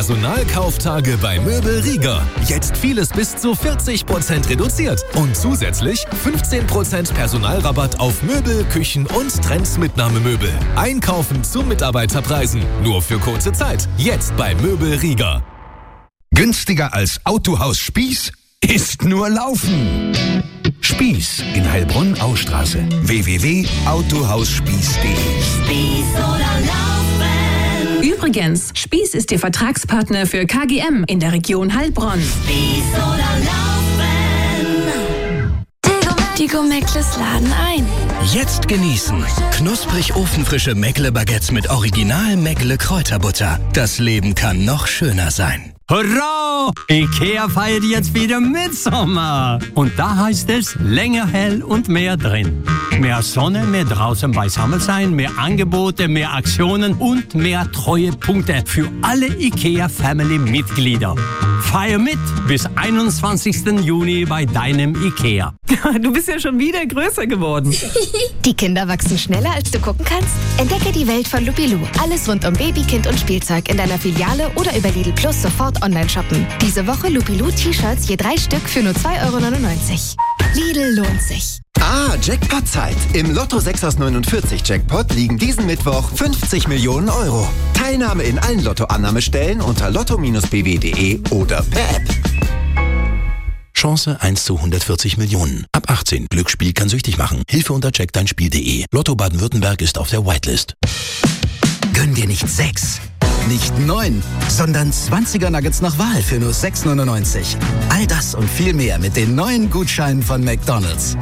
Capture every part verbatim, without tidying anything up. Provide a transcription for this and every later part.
Personalkauftage bei Möbel Rieger. Jetzt vieles bis zu vierzig Prozent reduziert. Und zusätzlich fünfzehn Prozent Personalrabatt auf Möbel, Küchen und Trendsmitnahmemöbel. Einkaufen zu Mitarbeiterpreisen. Nur für kurze Zeit. Jetzt bei Möbel Rieger. Günstiger als Autohaus Spieß ist nur Laufen. Spieß in Heilbronn-Austraße. w w w punkt autohausspieß punkt d e Spieß oder Laufen. Übrigens, Spieß ist Ihr Vertragspartner für K G M in der Region Heilbronn. Spieß oder Laufen. Die Go-Meckles laden ein. Jetzt genießen. Knusprig ofenfrische Meckle-Baguettes mit Original Meckle-Kräuterbutter. Das Leben kann noch schöner sein. Hurra! Ikea feiert jetzt wieder Mitsommer. Und da heißt es länger hell und mehr drin. Mehr Sonne, mehr draußen beisammen sein, mehr Angebote, mehr Aktionen und mehr Treuepunkte für alle Ikea-Family-Mitglieder. Feier mit bis einundzwanzigsten Juni bei deinem Ikea. Du bist ja schon wieder größer geworden. Die Kinder wachsen schneller, als du gucken kannst? Entdecke die Welt von Lupilu. Alles rund um Baby, Kind und Spielzeug in deiner Filiale oder über Lidl Plus sofort online shoppen. Diese Woche Lupilu T-Shirts je drei Stück für nur zwei Euro neunundneunzig. Lidl lohnt sich. Ah, Jackpot-Zeit. Im Lotto sechs aus neunundvierzig Jackpot liegen diesen Mittwoch fünfzig Millionen Euro. Teilnahme in allen Lotto-Annahmestellen unter lotto Bindestrich b w punkt d e oder per App. Chance eins zu hundertvierzig Millionen. Ab achtzehn. Glücksspiel kann süchtig machen. Hilfe unter check dein Spiel punkt d e. Lotto Baden-Württemberg ist auf der Whitelist. Gönn dir nicht sechs, nicht neun, sondern zwanziger Nuggets nach Wahl für nur sechs neunundneunzig. All das und viel mehr mit den neuen Gutscheinen von McDonald's.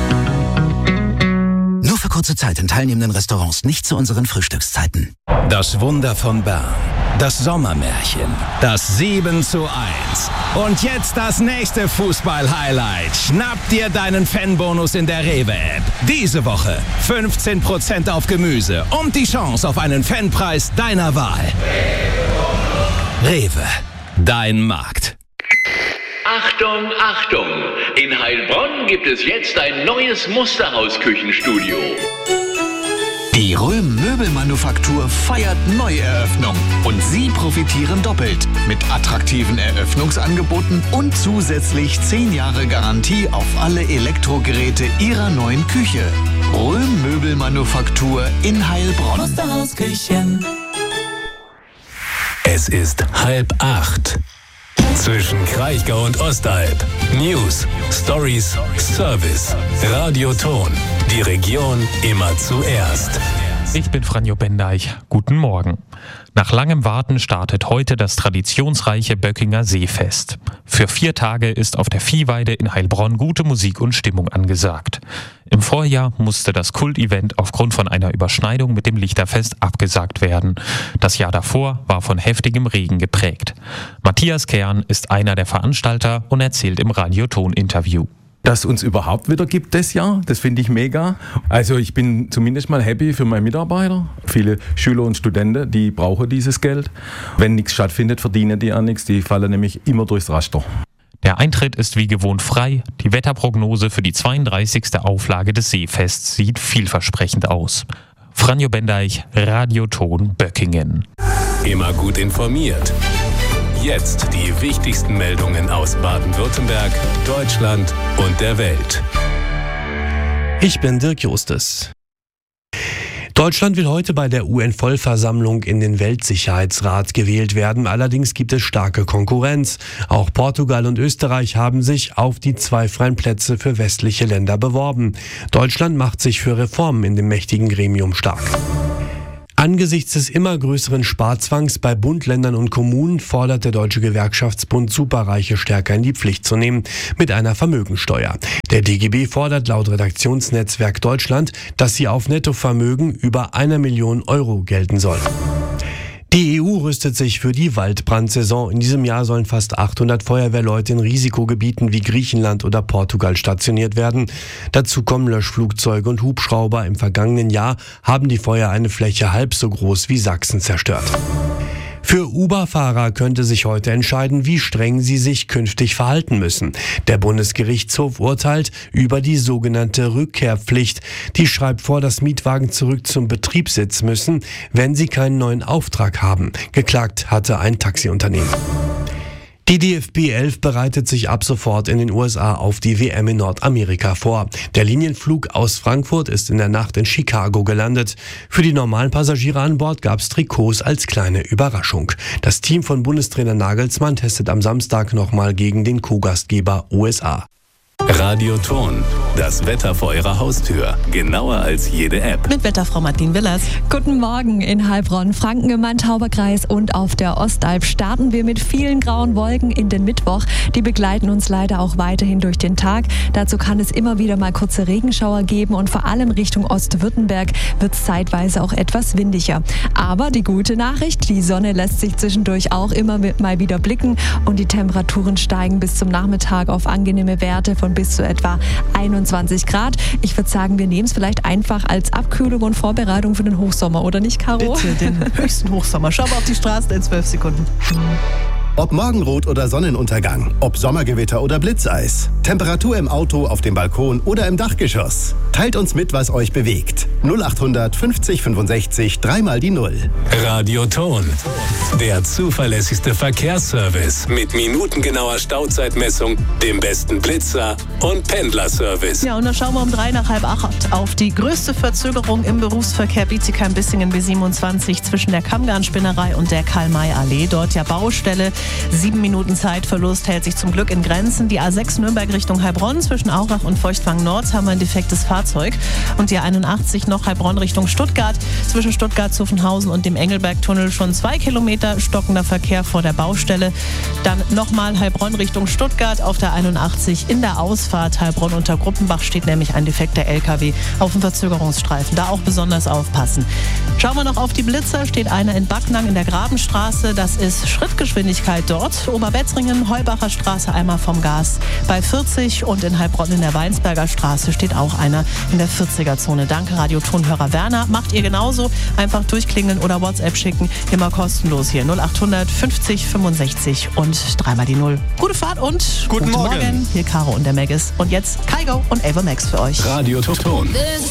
Nur für kurze Zeit in teilnehmenden Restaurants, nicht zu unseren Frühstückszeiten. Das Wunder von Bern. Das Sommermärchen. Das sieben zu eins. Und jetzt das nächste Fußball-Highlight. Schnapp dir deinen Fanbonus in der Rewe-App. Diese Woche fünfzehn Prozent auf Gemüse und die Chance auf einen Fanpreis deiner Wahl. Rewe. Dein Markt. Achtung, Achtung! In Heilbronn gibt es jetzt ein neues Musterhaus-Küchenstudio. Die Röhm Möbelmanufaktur feiert Neueröffnung und Sie profitieren doppelt mit attraktiven Eröffnungsangeboten und zusätzlich zehn Jahre Garantie auf alle Elektrogeräte Ihrer neuen Küche. Röhm Möbelmanufaktur in Heilbronn. Musterhausküchen. Es ist halb acht. Zwischen Kraichgau und Ostalb. News, Stories, Service, Radioton. Die Region immer zuerst. Ich bin Franjo Bendeich. Guten Morgen. Nach langem Warten startet heute das traditionsreiche Böckinger Seefest. Für vier Tage ist auf der Viehweide in Heilbronn gute Musik und Stimmung angesagt. Im Vorjahr musste das Kultevent aufgrund von einer Überschneidung mit dem Lichterfest abgesagt werden. Das Jahr davor war von heftigem Regen geprägt. Matthias Kern ist einer der Veranstalter und erzählt im Radioton-Interview. Dass uns überhaupt wieder gibt das Jahr, das finde ich mega. Also ich bin zumindest mal happy für meine Mitarbeiter. Viele Schüler und Studenten, die brauchen dieses Geld. Wenn nichts stattfindet, verdienen die auch nichts. Die fallen nämlich immer durchs Raster. Der Eintritt ist wie gewohnt frei. Die Wetterprognose für die zweiunddreißigste Auflage des Seefests sieht vielversprechend aus. Franjo Bendeich, Radioton Böckingen. Immer gut informiert. Jetzt die wichtigsten Meldungen aus Baden-Württemberg, Deutschland und der Welt. Ich bin Dirk Justus. Deutschland will heute bei der U N-Vollversammlung in den Weltsicherheitsrat gewählt werden. Allerdings gibt es starke Konkurrenz. Auch Portugal und Österreich haben sich auf die zwei freien Plätze für westliche Länder beworben. Deutschland macht sich für Reformen in dem mächtigen Gremium stark. Angesichts des immer größeren Sparzwangs bei Bund, Ländern und Kommunen fordert der Deutsche Gewerkschaftsbund, Superreiche stärker in die Pflicht zu nehmen mit einer Vermögensteuer. Der D G B fordert laut Redaktionsnetzwerk Deutschland, dass sie auf Nettovermögen über einer Million Euro gelten soll. Die E U rüstet sich für die Waldbrandsaison. In diesem Jahr sollen fast achthundert Feuerwehrleute in Risikogebieten wie Griechenland oder Portugal stationiert werden. Dazu kommen Löschflugzeuge und Hubschrauber. Im vergangenen Jahr haben die Feuer eine Fläche halb so groß wie Sachsen zerstört. Für Uber-Fahrer könnte sich heute entscheiden, wie streng sie sich künftig verhalten müssen. Der Bundesgerichtshof urteilt über die sogenannte Rückkehrpflicht. Die schreibt vor, dass Mietwagen zurück zum Betriebssitz müssen, wenn sie keinen neuen Auftrag haben. Geklagt hatte ein Taxiunternehmen. Die D F B elf bereitet sich ab sofort in den U S A auf die W M in Nordamerika vor. Der Linienflug aus Frankfurt ist in der Nacht in Chicago gelandet. Für die normalen Passagiere an Bord gab es Trikots als kleine Überraschung. Das Team von Bundestrainer Nagelsmann testet am Samstag nochmal gegen den Co-Gastgeber U S A. Radio Ton, das Wetter vor Ihrer Haustür. Genauer als jede App. Mit Wetterfrau Martin Willers. Guten Morgen in Heilbronn, Franken im Main-Tauber-Kreis und auf der Ostalb starten wir mit vielen grauen Wolken in den Mittwoch. Die begleiten uns leider auch weiterhin durch den Tag. Dazu kann es immer wieder mal kurze Regenschauer geben und vor allem Richtung Ostwürttemberg wird es zeitweise auch etwas windiger. Aber die gute Nachricht, die Sonne lässt sich zwischendurch auch immer mal wieder blicken und die Temperaturen steigen bis zum Nachmittag auf angenehme Werte von bis zu etwa einundzwanzig Grad. Ich würde sagen, wir nehmen es vielleicht einfach als Abkühlung und Vorbereitung für den Hochsommer, oder nicht, Caro? Bitte, den höchsten Hochsommer. Schau mal auf die Straßen in zwölf Sekunden. Ob Morgenrot oder Sonnenuntergang, ob Sommergewitter oder Blitzeis, Temperatur im Auto, auf dem Balkon oder im Dachgeschoss. Teilt uns mit, was euch bewegt. null achthundert fünfzig fünfundsechzig, dreimal die Null. Radio Ton, der zuverlässigste Verkehrsservice mit minutengenauer Stauzeitmessung, dem besten Blitzer und Pendlerservice. Ja, und dann schauen wir um drei nach halb acht auf die größte Verzögerung im Berufsverkehr Bietigheim-Bissingen B siebenundzwanzig zwischen der Kammgarnspinnerei und der Karl-May-Allee. Dort ja Baustelle. Sieben Minuten Zeitverlust hält sich zum Glück in Grenzen. Die A sechs Nürnberg Richtung Heilbronn zwischen Aurach und Feuchtwangen-Nord haben wir ein defektes Fahrzeug. Und die A einundachtzig noch Heilbronn Richtung Stuttgart. Zwischen Stuttgart-Zuffenhausen und dem Engelberg-Tunnel schon zwei Kilometer stockender Verkehr vor der Baustelle. Dann nochmal Heilbronn Richtung Stuttgart auf der einundachtzig in der Ausfahrt Heilbronn unter Gruppenbach steht nämlich ein defekter L K W auf dem Verzögerungsstreifen. Da auch besonders aufpassen. Schauen wir noch auf die Blitzer. Steht einer in Backnang in der Grabenstraße. Das ist Schrittgeschwindigkeit dort. Oberbetzringen, Heubacher Straße einmal vom Gas bei vierzig und in Heilbronn in der Weinsberger Straße steht auch einer in der vierziger-Zone. Danke, Radio-Tonhörer Werner. Macht ihr genauso. Einfach durchklingeln oder WhatsApp schicken. Immer kostenlos hier. null achthundert fünfzig fünfundsechzig und dreimal die Null. Gute Fahrt und guten, guten Morgen. Morgen. Hier Caro und der Megis. Und jetzt Kygo und Ava Max für euch. Radio Ton.